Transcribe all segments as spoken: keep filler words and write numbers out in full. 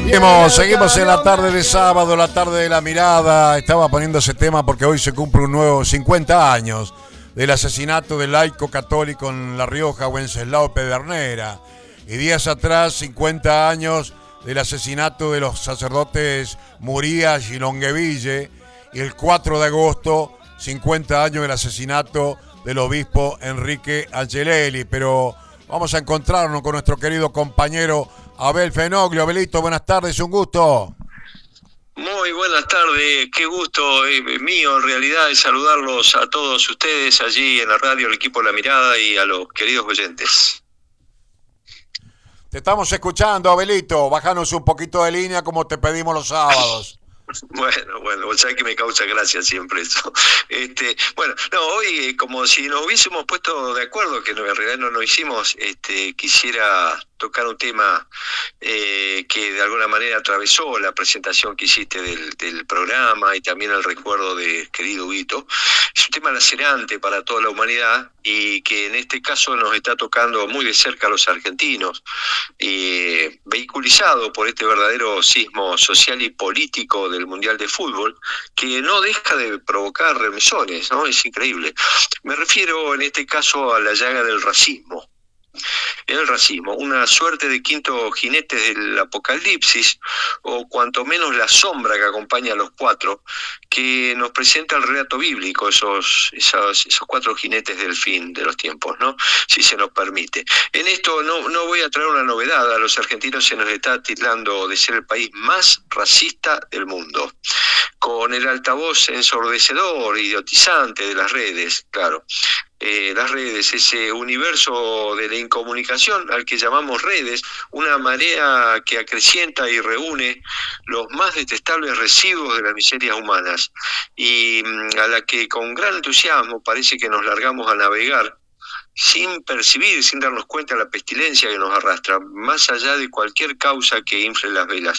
Seguimos, seguimos en la tarde de sábado, la tarde de la mirada. Estaba poniendo ese tema porque hoy se cumple un nuevo cincuenta años del asesinato del laico católico en La Rioja, Wenceslao Pedernera. Y días atrás, cincuenta años del asesinato de los sacerdotes Murías y Longueville. Y el cuatro de agosto, cincuenta años del asesinato del obispo Enrique Angelelli. Pero vamos a encontrarnos con nuestro querido compañero Abel Fenoglio. Abelito, buenas tardes, un gusto. Muy buenas tardes, qué gusto eh, mío en realidad de saludarlos a todos ustedes allí en la radio, el equipo de La Mirada y a los queridos oyentes. Te estamos escuchando, Abelito, bajanos un poquito de línea como te pedimos los sábados. Bueno, bueno, vos sabés que me causa gracia siempre eso. Este, bueno, no, hoy como si nos hubiésemos puesto de acuerdo, que no, en realidad no lo hicimos, este, quisiera tocar un tema eh, que de alguna manera atravesó la presentación que hiciste del, del programa y también el recuerdo de querido Huguito. Es un tema lacerante para toda la humanidad y que en este caso nos está tocando muy de cerca a los argentinos, eh, vehiculizado por este verdadero sismo social y político del Mundial de Fútbol, que no deja de provocar remesones, ¿no? Es increíble. Me refiero en este caso a la llaga del racismo. El racismo, una suerte de quinto jinete del apocalipsis, o cuanto menos la sombra que acompaña a los cuatro, que nos presenta el relato bíblico, esos, esos, esos cuatro jinetes del fin de los tiempos, ¿no? Si se nos permite. En esto no, no voy a traer una novedad, a los argentinos se nos está tildando de ser el país más racista del mundo, con el altavoz ensordecedor, idiotizante de las redes, claro. Eh, las redes, ese universo de la incomunicación al que llamamos redes, una marea que acrecienta y reúne los más detestables residuos de las miserias humanas y mmm, a la que con gran entusiasmo parece que nos largamos a navegar sin percibir, sin darnos cuenta de la pestilencia que nos arrastra, más allá de cualquier causa que infle las velas.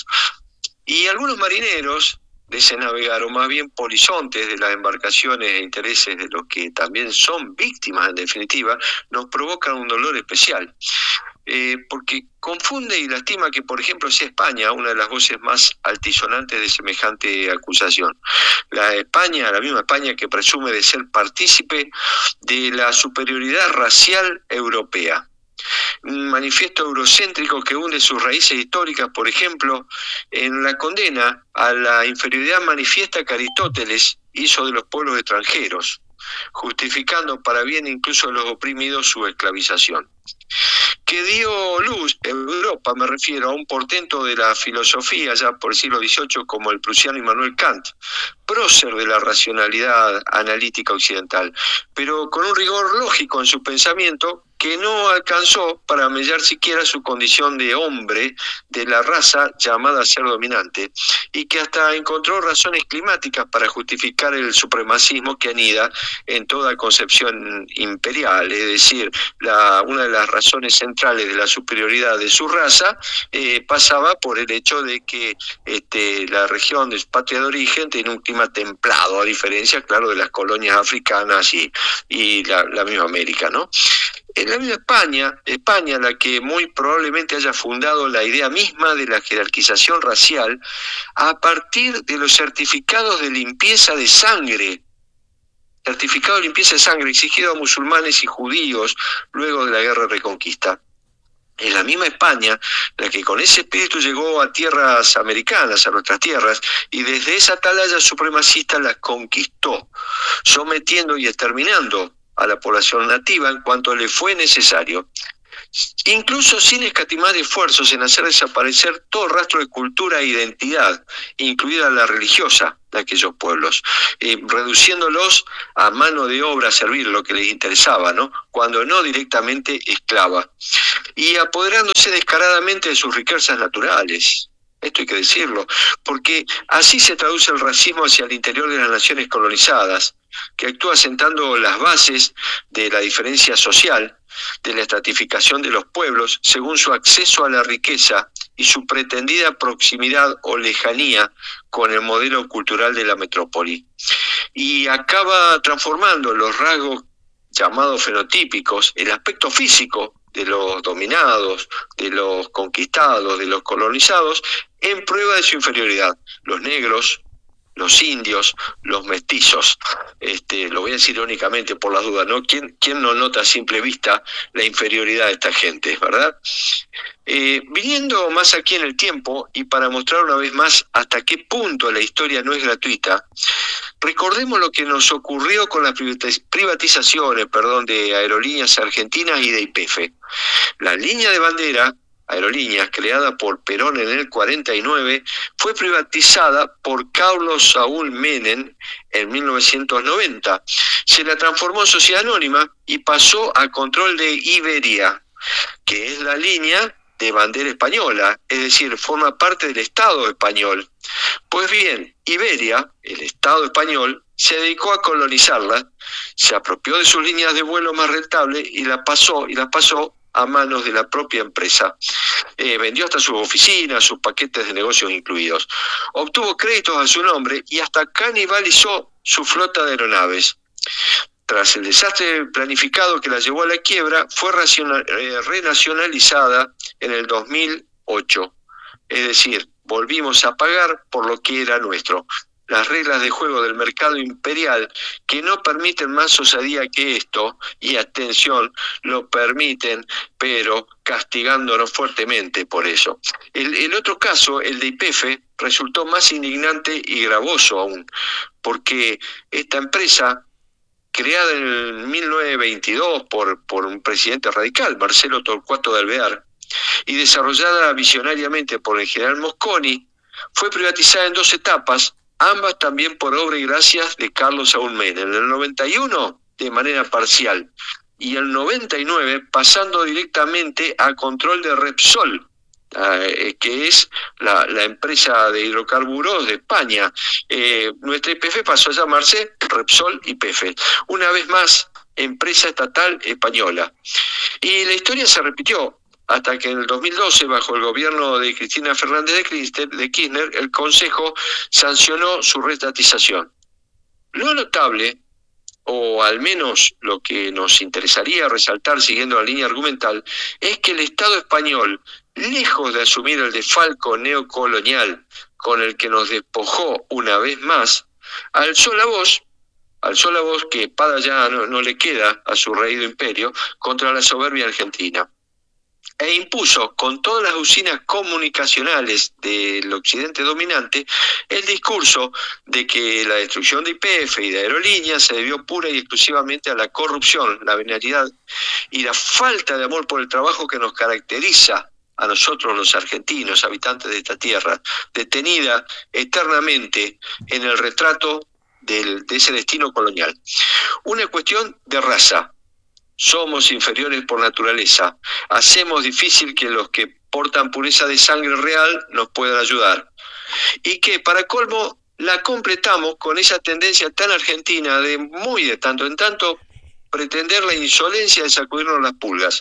Y algunos marineros de ese navegar, o más bien polizontes de las embarcaciones e intereses de los que también son víctimas en definitiva, nos provocan un dolor especial. Eh, porque confunde y lastima que, por ejemplo, sea España una de las voces más altisonantes de semejante acusación. La España, la misma España que presume de ser partícipe de la superioridad racial europea. Un manifiesto eurocéntrico que hunde sus raíces históricas, por ejemplo, en la condena a la inferioridad manifiesta que Aristóteles hizo de los pueblos extranjeros, justificando para bien incluso a los oprimidos su esclavización. Que dio luz, Europa me refiero, a un portento de la filosofía ya por el siglo dieciocho como el prusiano Immanuel Kant, prócer de la racionalidad analítica occidental, pero con un rigor lógico en su pensamiento que no alcanzó para mellar siquiera su condición de hombre de la raza llamada a ser dominante, y que hasta encontró razones climáticas para justificar el supremacismo que anida en toda concepción imperial, es decir, la, una de las razones centrales de la superioridad de su raza eh, pasaba por el hecho de que este, la región de su patria de origen tiene un clima templado, a diferencia, claro, de las colonias africanas y, y la, la misma América, ¿no? En la misma España, España la que muy probablemente haya fundado la idea misma de la jerarquización racial a partir de los certificados de limpieza de sangre, certificado de limpieza de sangre exigido a musulmanes y judíos luego de la guerra de Reconquista. En la misma España, la que con ese espíritu llegó a tierras americanas, a nuestras tierras, y desde esa atalaya supremacista las conquistó, sometiendo y exterminando a la población nativa en cuanto le fue necesario, incluso sin escatimar esfuerzos en hacer desaparecer todo rastro de cultura e identidad, incluida la religiosa de aquellos pueblos, eh, reduciéndolos a mano de obra a servir lo que les interesaba, ¿no? Cuando no directamente esclava, y apoderándose descaradamente de sus riquezas naturales. Esto hay que decirlo, porque así se traduce el racismo hacia el interior de las naciones colonizadas, que actúa sentando las bases de la diferencia social, de la estratificación de los pueblos según su acceso a la riqueza y su pretendida proximidad o lejanía con el modelo cultural de la metrópoli. Y acaba transformando los rasgos llamados fenotípicos, el aspecto físico de los dominados, de los conquistados, de los colonizados, en prueba de su inferioridad. Los negros, los indios, los mestizos. Este, lo voy a decir irónicamente por las dudas, ¿no? ¿Quién, quién no nota a simple vista la inferioridad de esta gente, verdad? Eh, viniendo más aquí en el tiempo, y para mostrar una vez más hasta qué punto la historia no es gratuita, recordemos lo que nos ocurrió con las privatizaciones, perdón, de Aerolíneas Argentinas y de Y P F. La línea de bandera, Aerolíneas, creada por Perón en el cuarenta y nueve, fue privatizada por Carlos Saúl Menem en mil novecientos noventa. Se la transformó en sociedad anónima y pasó a control de Iberia, que es la línea de bandera española, es decir, forma parte del Estado español. Pues bien, Iberia, el Estado español, se dedicó a colonizarla, se apropió de sus líneas de vuelo más rentables y la pasó y las pasó a manos de la propia empresa. Eh, vendió hasta sus oficinas, sus paquetes de negocios incluidos. Obtuvo créditos a su nombre y hasta canibalizó su flota de aeronaves. Tras el desastre planificado que la llevó a la quiebra, fue racional, eh, renacionalizada en el dos mil ocho. Es decir, volvimos a pagar por lo que era nuestro. Las reglas de juego del mercado imperial, que no permiten más osadía que esto, y atención, lo permiten, pero castigándonos fuertemente por eso. El, el otro caso, el de Y P F, resultó más indignante y gravoso aún, porque esta empresa, creada en mil novecientos veintidós por, por un presidente radical, Marcelo Torcuato de Alvear, y desarrollada visionariamente por el general Mosconi, fue privatizada en dos etapas, ambas también por obra y gracias de Carlos Saúl Menem. En el noventa y uno de manera parcial y el noventa y nueve pasando directamente a control de Repsol, eh, que es la, la empresa de hidrocarburos de España. Eh, nuestra Y P F pasó a llamarse Repsol Y P F. Una vez más, empresa estatal española. Y la historia se repitió hasta que en el dos mil doce, bajo el gobierno de Cristina Fernández de Kirchner, el Consejo sancionó su restatización. Lo notable, o al menos lo que nos interesaría resaltar siguiendo la línea argumental, es que el Estado español, lejos de asumir el desfalco neocolonial con el que nos despojó una vez más, alzó la voz, alzó la voz que espada ya no, no le queda a su reído imperio, contra la soberbia argentina, e impuso con todas las usinas comunicacionales del occidente dominante el discurso de que la destrucción de Y P F y de Aerolíneas se debió pura y exclusivamente a la corrupción, la venalidad y la falta de amor por el trabajo que nos caracteriza a nosotros los argentinos, habitantes de esta tierra, detenida eternamente en el retrato del, de ese destino colonial. Una cuestión de raza. Somos inferiores por naturaleza. Hacemos difícil que los que portan pureza de sangre real nos puedan ayudar. Y que, para colmo, la completamos con esa tendencia tan argentina de muy de tanto en tanto pretender la insolencia de sacudirnos las pulgas.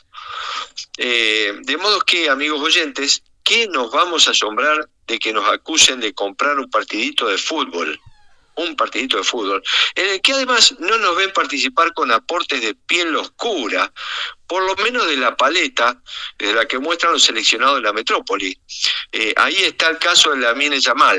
Eh, de modo que, amigos oyentes, ¿qué nos vamos a asombrar de que nos acusen de comprar un partidito de fútbol? Un partidito de fútbol, en el que además no nos ven participar con aportes de piel oscura, por lo menos de la paleta de la que muestran los seleccionados de la metrópoli. Eh, ahí está el caso de Lamine Yamal.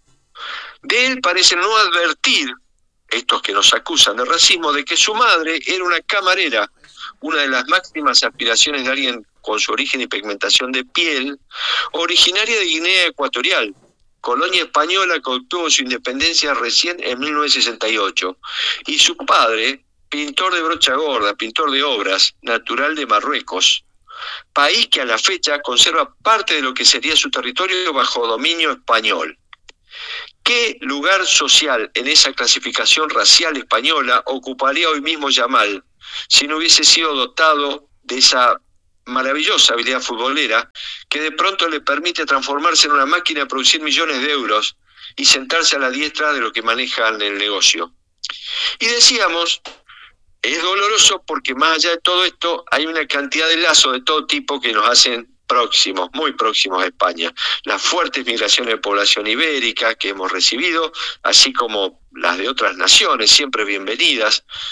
De él parecen no advertir, estos que nos acusan de racismo, de que su madre era una camarera, una de las máximas aspiraciones de alguien con su origen y pigmentación de piel, originaria de Guinea Ecuatorial, colonia española que obtuvo su independencia recién en mil novecientos sesenta y ocho, y su padre, pintor de brocha gorda, pintor de obras, natural de Marruecos, país que a la fecha conserva parte de lo que sería su territorio bajo dominio español. ¿Qué lugar social en esa clasificación racial española ocuparía hoy mismo Yamal si no hubiese sido dotado de esa maravillosa habilidad futbolera que de pronto le permite transformarse en una máquina de producir millones de euros y sentarse a la diestra de lo que manejan el negocio? Y decíamos, es doloroso porque más allá de todo esto hay una cantidad de lazos de todo tipo que nos hacen próximos, muy próximos a España. Las fuertes migraciones de población ibérica que hemos recibido, así como las de otras naciones, siempre bienvenidas,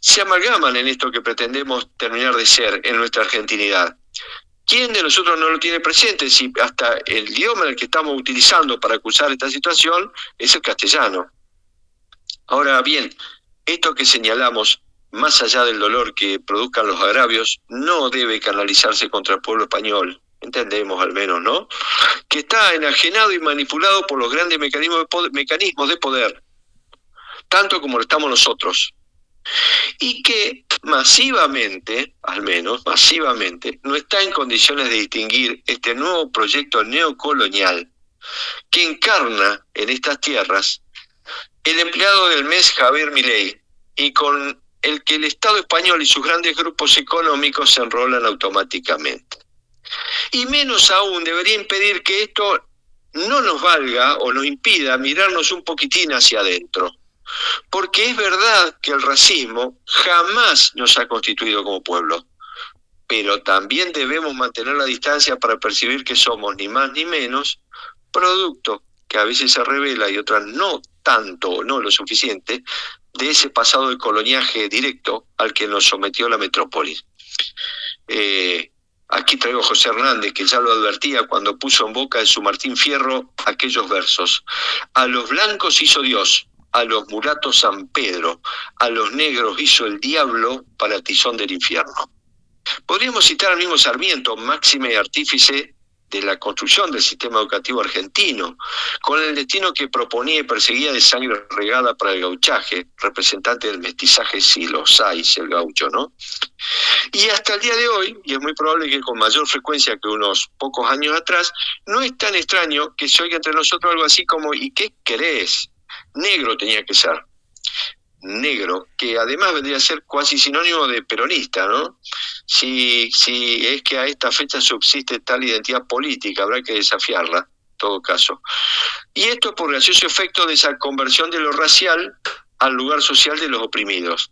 se amalgaman en esto que pretendemos terminar de ser en nuestra argentinidad. ¿Quién de nosotros no lo tiene presente si hasta el idioma en el que estamos utilizando para acusar esta situación es el castellano? Ahora bien, esto que señalamos, más allá del dolor que produzcan los agravios, no debe canalizarse contra el pueblo español, entendemos al menos, ¿no? Que está enajenado y manipulado por los grandes mecanismos de poder, mecanismos de poder, tanto como lo estamos nosotros. Y que masivamente, al menos masivamente, no está en condiciones de distinguir este nuevo proyecto neocolonial que encarna en estas tierras el empleado del mes Javier Milei, y con el que el Estado español y sus grandes grupos económicos se enrolan automáticamente. Y menos aún debería impedir que esto no nos valga o nos impida mirarnos un poquitín hacia adentro. Porque es verdad que el racismo jamás nos ha constituido como pueblo, pero también debemos mantener la distancia para percibir que somos ni más ni menos producto, que a veces se revela y otras no tanto o no lo suficiente, de ese pasado de coloniaje directo al que nos sometió la metrópolis. Eh, aquí traigo a José Hernández, que ya lo advertía cuando puso en boca de su Martín Fierro aquellos versos: a los blancos hizo Dios, a los mulatos San Pedro, a los negros hizo el diablo para tizón del infierno. Podríamos citar al mismo Sarmiento, máxime artífice de la construcción del sistema educativo argentino, con el destino que proponía y perseguía de sangre regada para el gauchaje, representante del mestizaje si los hay, el gaucho, ¿no? Y hasta el día de hoy, y es muy probable que con mayor frecuencia que unos pocos años atrás, no es tan extraño que se oiga entre nosotros algo así como ¿y qué querés? Negro tenía que ser. Negro, que además vendría a ser casi sinónimo de peronista, ¿no? Si, si es que a esta fecha subsiste tal identidad política, habrá que desafiarla, en todo caso. Y esto por gracioso efecto de esa conversión de lo racial al lugar social de los oprimidos.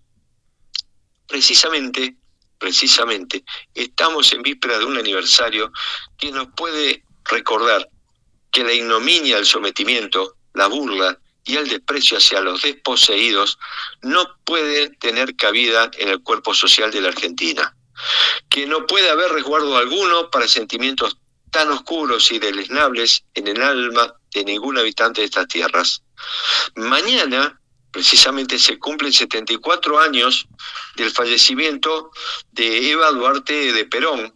Precisamente, precisamente, estamos en víspera de un aniversario que nos puede recordar que la ignominia del sometimiento, la burla y el desprecio hacia los desposeídos no pueden tener cabida en el cuerpo social de la Argentina, que no puede haber resguardo alguno para sentimientos tan oscuros y deleznables en el alma de ningún habitante de estas tierras. Mañana, precisamente, se cumplen setenta y cuatro años del fallecimiento de Eva Duarte de Perón,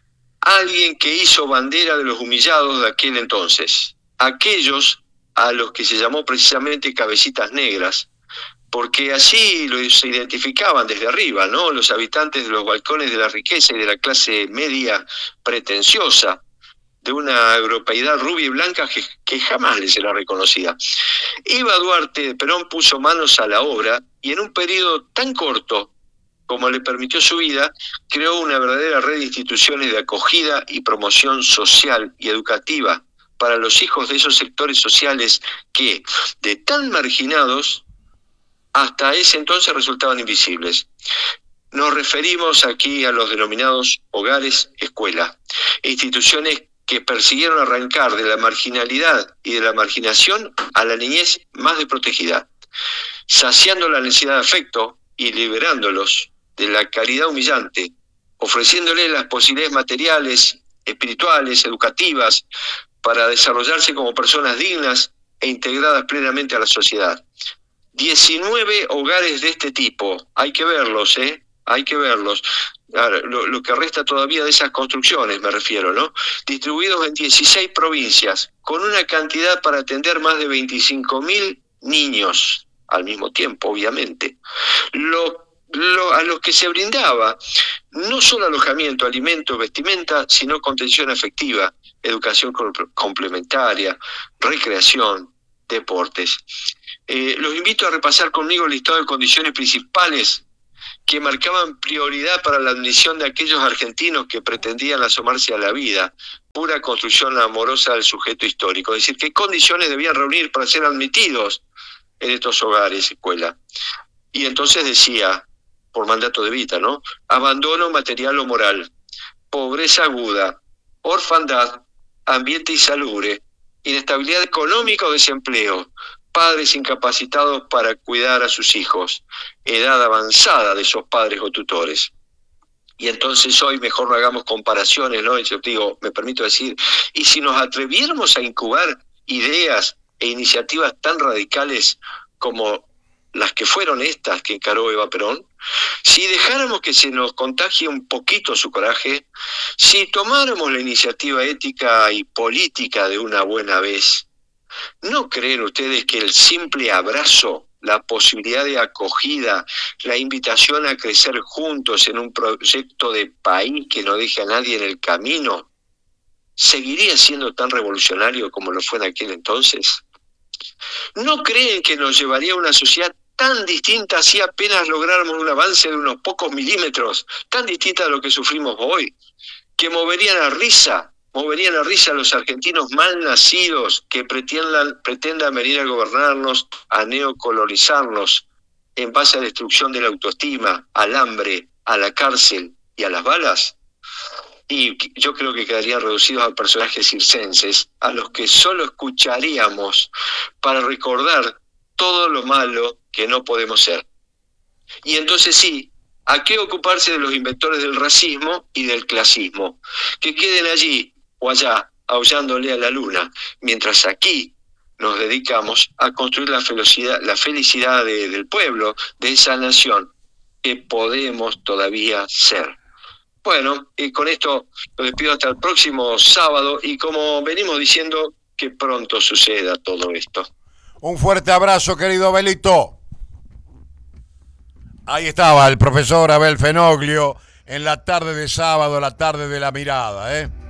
alguien que hizo bandera de los humillados de aquel entonces, aquellos a los que se llamó precisamente cabecitas negras, porque así los identificaban desde arriba, ¿no? Los habitantes de los balcones de la riqueza y de la clase media pretenciosa, de una europeidad rubia y blanca que, que jamás les era reconocida. Eva Duarte de Perón puso manos a la obra y en un periodo tan corto como le permitió su vida, creó una verdadera red de instituciones de acogida y promoción social y educativa para los hijos de esos sectores sociales que, de tan marginados, hasta ese entonces resultaban invisibles. Nos referimos aquí a los denominados hogares escuela, instituciones que persiguieron arrancar de la marginalidad y de la marginación a la niñez más desprotegida, saciando la necesidad de afecto y liberándolos de la caridad humillante, ofreciéndoles las posibilidades materiales, espirituales, educativas, para desarrollarse como personas dignas e integradas plenamente a la sociedad. diecinueve hogares de este tipo, hay que verlos, ¿eh? Hay que verlos. Ahora, lo, lo que resta todavía de esas construcciones, me refiero, ¿no? Distribuidos en dieciséis provincias, con una cantidad para atender más de veinticinco mil niños al mismo tiempo, obviamente. Lo, lo, a los que se brindaba no solo alojamiento, alimento, vestimenta, sino contención afectiva, educación complementaria, recreación, deportes. Eh, los invito a repasar conmigo el listado de condiciones principales que marcaban prioridad para la admisión de aquellos argentinos que pretendían asomarse a la vida, pura construcción amorosa del sujeto histórico. Es decir, qué condiciones debían reunir para ser admitidos en estos hogares, escuela. Y entonces decía, por mandato de Vita, ¿no? Abandono material o moral, pobreza aguda, orfandad, ambiente insalubre, inestabilidad económica o desempleo, padres incapacitados para cuidar a sus hijos, edad avanzada de esos padres o tutores. Y entonces hoy mejor no hagamos comparaciones, ¿no? Yo digo, me permito decir, y si nos atreviéramos a incubar ideas e iniciativas tan radicales como las que fueron estas que encaró Eva Perón, si dejáramos que se nos contagie un poquito su coraje, si tomáramos la iniciativa ética y política de una buena vez, ¿no creen ustedes que el simple abrazo, la posibilidad de acogida, la invitación a crecer juntos en un proyecto de país que no deje a nadie en el camino, seguiría siendo tan revolucionario como lo fue en aquel entonces? ¿No creen que nos llevaría a una sociedad tan distinta si apenas lográramos un avance de unos pocos milímetros, tan distinta a lo que sufrimos hoy, que moverían a risa, moverían a risa a los argentinos mal nacidos que pretendan, pretendan venir a gobernarnos, a neocolonizarnos en base a la destrucción de la autoestima, al hambre, a la cárcel y a las balas? Y yo creo que quedarían reducidos a personajes circenses, a los que solo escucharíamos para recordar todo lo malo que no podemos ser. Y entonces sí, ¿a qué ocuparse de los inventores del racismo y del clasismo? Que queden allí o allá, aullándole a la luna, mientras aquí nos dedicamos a construir la felicidad, la felicidad de, del pueblo, de esa nación que podemos todavía ser. Bueno, y con esto lo despido hasta el próximo sábado y como venimos diciendo, que pronto suceda todo esto. Un fuerte abrazo, querido Abelito. Ahí estaba el profesor Abel Fenoglio en la tarde de sábado, la tarde de la mirada, ¿eh?